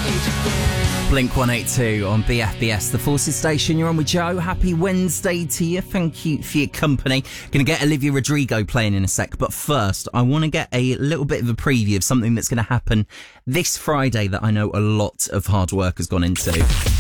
Blink 182 on BFBS, the Forces Station. You're on with Joe. Happy Wednesday to you. Thank you for your company. Going to get Olivia Rodrigo playing in a sec, but first I want to get a little bit of a preview of something that's going to happen this Friday that I know a lot of hard work has gone into.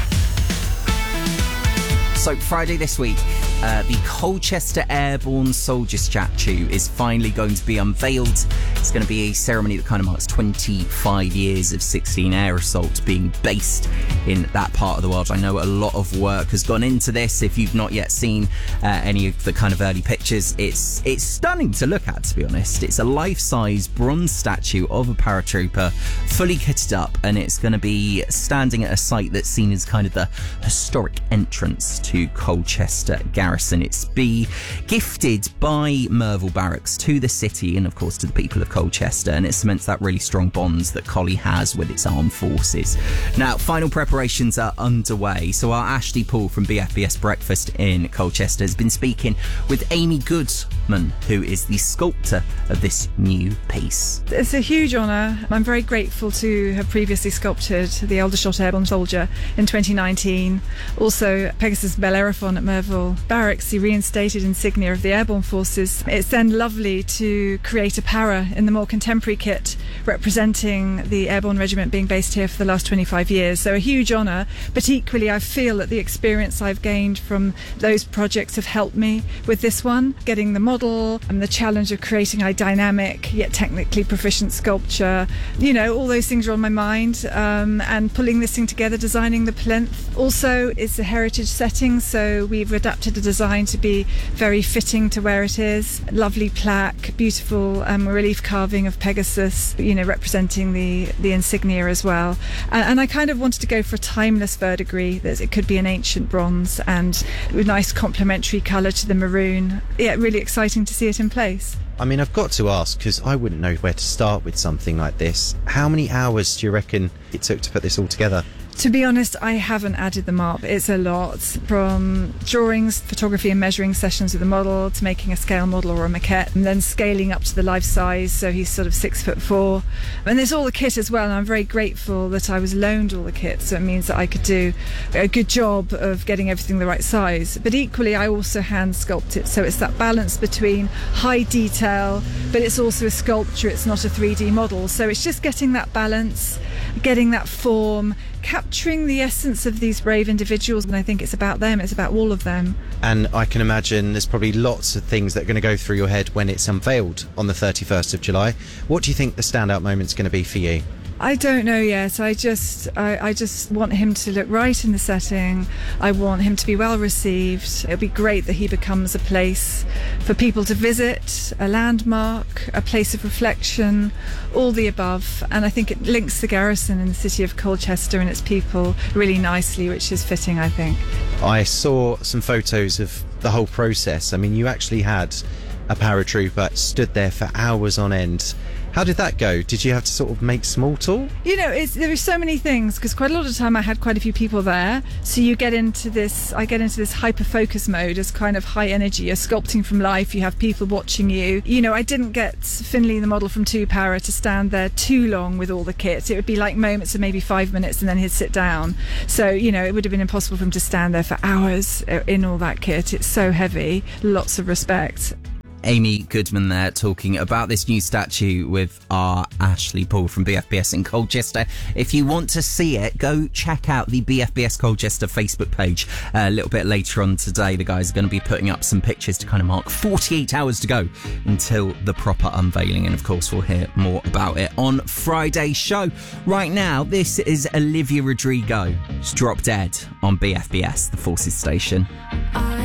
So Friday this week, the Colchester Airborne Soldier statue is finally going to be unveiled. It's going to be a ceremony that kind of marks 25 years of 16 air assault being based in that part of the world. I know a lot of work has gone into this. If you've not yet seen any of the kind of early pictures, it's stunning to look at, to be honest. It's a life-size bronze statue of a paratrooper, fully kitted up, and it's going to be standing at a site that's seen as kind of the historic entrance to Colchester Garrison. It's be gifted by Merville Barracks to the city and of course to the people of Colchester, and it cements that really strong bonds that Collie has with its armed forces. Now, final preparations are underway, so our Ashley Poole from BFBS Breakfast in Colchester has been speaking with Amy Goodman, who is the sculptor of this new piece. It's a huge honour. I'm very grateful to have previously sculpted the Aldershot Airborne Soldier in 2019. Also, Pegasus Bellerophon at Merville Barracks, the reinstated insignia of the Airborne Forces. It's then lovely to create a para in the more contemporary kit representing the Airborne Regiment being based here for the last 25 years. So a huge honour, but equally I feel that the experience I've gained from those projects have helped me with this one. Getting the model and the challenge of creating a dynamic yet technically proficient sculpture, you know, all those things are on my mind, and pulling this thing together, designing the plinth. Also, it's a heritage setting, so we've adapted the design to be very fitting to where it is. Lovely plaque, beautiful relief carving of Pegasus, you know, representing the insignia as well. And I kind of wanted to go for a timeless verdigris, that it could be an ancient bronze and with nice complementary colour to the maroon. Yeah, really exciting to see it in place. I mean, I've got to ask, because I wouldn't know where to start with something like this. How many hours do you reckon it took to put this all together? To be honest, I haven't added them up. It's a lot. From drawings, photography and measuring sessions with the model, to making a scale model or a maquette, and then scaling up to the life size, so he's sort of 6'4". And there's all the kit as well, and I'm very grateful that I was loaned all the kit, so it means that I could do a good job of getting everything the right size. But equally, I also hand sculpt it, so it's that balance between high detail, but it's also a sculpture, it's not a 3D model. So it's just getting that balance, getting that form, capturing the essence of these brave individuals, and I think it's about them, it's about all of them. And I can imagine there's probably lots of things that are going to go through your head when it's unveiled on the 31st of July. What do you think the standout moment's going to be for you? I don't know yet. I just want him to look right in the setting. I want him to be well received. It'll be great that he becomes a place for people to visit, a landmark, a place of reflection, all the above. And I think it links the garrison and the city of Colchester and its people really nicely, which is fitting, I think. I saw some photos of the whole process. I mean, you actually had a paratrooper stood there for hours on end. How did that go? Did you have to sort of make small talk? You know, there are so many things, because quite a lot of the time I had quite a few people there. So I get into this hyper-focus mode as kind of high energy. You're sculpting from life, you have people watching you. You know, I didn't get Finley, the model from 2 Para, to stand there too long with all the kit. It would be like moments of maybe 5 minutes and then he'd sit down. So, you know, it would have been impossible for him to stand there for hours in all that kit. It's so heavy. Lots of respect. Amy Goodman there talking about this new statue with our Ashley Poole from BFBS in Colchester. If you want to see it, go check out the BFBS Colchester Facebook page. A little bit later on today, the guys are going to be putting up some pictures to kind of mark 48 hours to go until the proper unveiling. And of course, we'll hear more about it on Friday's show. Right now, this is Olivia Rodrigo. She's Drop Dead on BFBS, the Forces Station.